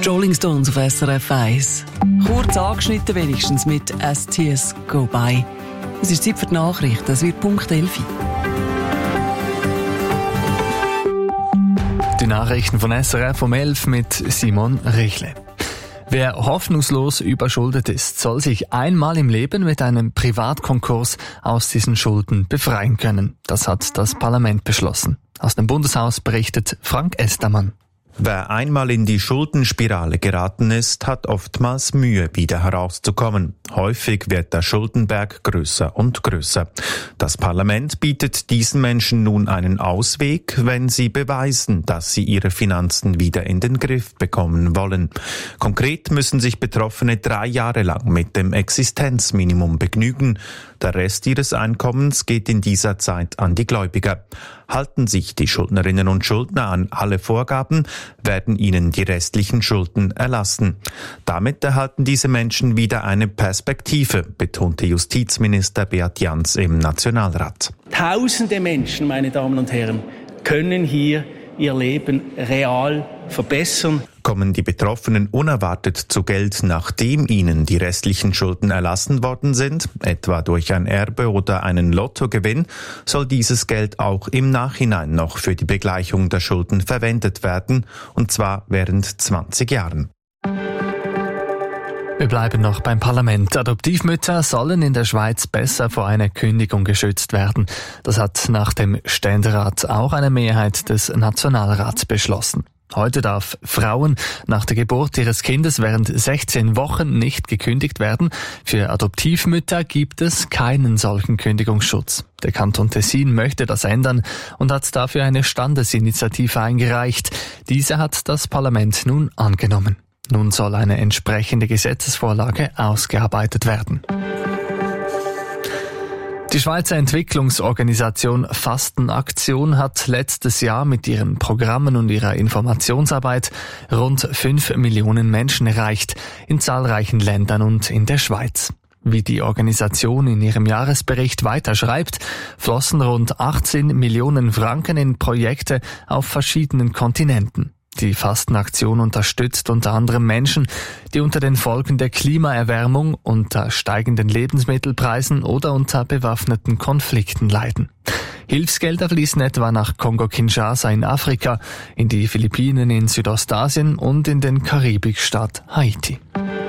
Die Rolling Stones auf SRF 1. Kurz angeschnitten wenigstens mit STS Go By. Es ist Zeit für die Nachrichten. Es wird Punkt 11. Die Nachrichten von SRF um 11 mit Simon Richle. Wer hoffnungslos überschuldet ist, soll sich einmal im Leben mit einem Privatkonkurs aus diesen Schulden befreien können. Das hat das Parlament beschlossen. Aus dem Bundeshaus berichtet Frank Estermann. Wer einmal in die Schuldenspirale geraten ist, hat oftmals Mühe, wieder herauszukommen. Häufig wird der Schuldenberg größer und größer. Das Parlament bietet diesen Menschen nun einen Ausweg, wenn sie beweisen, dass sie ihre Finanzen wieder in den Griff bekommen wollen. Konkret müssen sich Betroffene 3 Jahre lang mit dem Existenzminimum begnügen. Der Rest ihres Einkommens geht in dieser Zeit an die Gläubiger. Halten sich die Schuldnerinnen und Schuldner an alle Vorgaben, werden ihnen die restlichen Schulden erlassen. Damit erhalten diese Menschen wieder eine Perspektive, betonte Justizminister Beat Jans im Nationalrat. Tausende Menschen, meine Damen und Herren, können hier ihr Leben real verbessern. Kommen die Betroffenen unerwartet zu Geld, nachdem ihnen die restlichen Schulden erlassen worden sind, etwa durch ein Erbe oder einen Lottogewinn, soll dieses Geld auch im Nachhinein noch für die Begleichung der Schulden verwendet werden, und zwar während 20 Jahren. Wir bleiben noch beim Parlament. Adoptivmütter sollen in der Schweiz besser vor einer Kündigung geschützt werden. Das hat nach dem Ständerat auch eine Mehrheit des Nationalrats beschlossen. Heute darf Frauen nach der Geburt ihres Kindes während 16 Wochen nicht gekündigt werden. Für Adoptivmütter gibt es keinen solchen Kündigungsschutz. Der Kanton Tessin möchte das ändern und hat dafür eine Standesinitiative eingereicht. Diese hat das Parlament nun angenommen. Nun soll eine entsprechende Gesetzesvorlage ausgearbeitet werden. Die Schweizer Entwicklungsorganisation Fastenaktion hat letztes Jahr mit ihren Programmen und ihrer Informationsarbeit rund 5 Millionen Menschen erreicht, in zahlreichen Ländern und in der Schweiz. Wie die Organisation in ihrem Jahresbericht weiterschreibt, flossen rund 18 Millionen Franken in Projekte auf verschiedenen Kontinenten. Die Fastenaktion unterstützt unter anderem Menschen, die unter den Folgen der Klimaerwärmung, unter steigenden Lebensmittelpreisen oder unter bewaffneten Konflikten leiden. Hilfsgelder fließen etwa nach Kongo-Kinshasa in Afrika, in die Philippinen in Südostasien und in den Karibikstaat Haiti.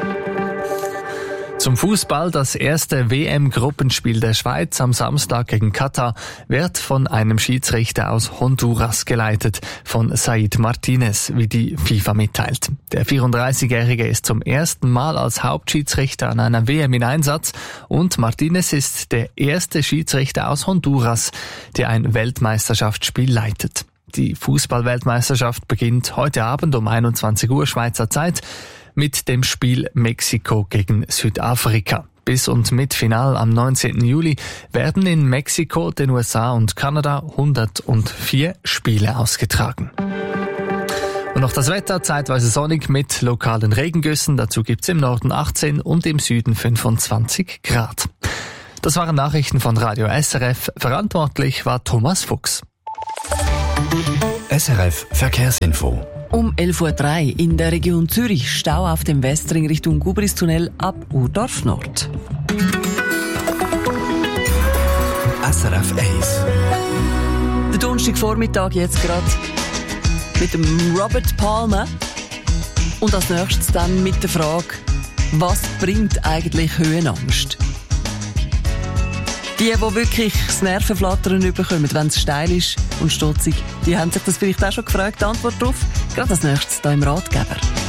Zum Fußball: Das erste WM-Gruppenspiel der Schweiz am Samstag gegen Katar wird von einem Schiedsrichter aus Honduras geleitet, von Said Martinez, wie die FIFA mitteilt. Der 34-Jährige ist zum ersten Mal als Hauptschiedsrichter an einer WM in Einsatz und Martinez ist der erste Schiedsrichter aus Honduras, der ein Weltmeisterschaftsspiel leitet. Die Fußball-Weltmeisterschaft beginnt heute Abend um 21 Uhr Schweizer Zeit mit dem Spiel Mexiko gegen Südafrika. Bis und mit Final am 19. Juli werden in Mexiko, den USA und Kanada 104 Spiele ausgetragen. Und noch das Wetter: zeitweise sonnig mit lokalen Regengüssen. Dazu gibt's im Norden 18 und im Süden 25 Grad. Das waren Nachrichten von Radio SRF. Verantwortlich war Thomas Fuchs. SRF Verkehrsinfo. Um 11.03 Uhr in der Region Zürich Stau auf dem Westring Richtung Gubristunnel ab Urdorf Nord. SRF 1. Der Donnerstagvormittag jetzt gerade mit dem Robert Palmer. Und als nächstes dann mit der Frage, was bringt eigentlich Höhenangst? Die wirklich das Nervenflattern bekommen, wenn es steil ist und stutzig, die haben sich das vielleicht auch schon gefragt. Die Antwort darauf gerade als nächstes hier im Ratgeber.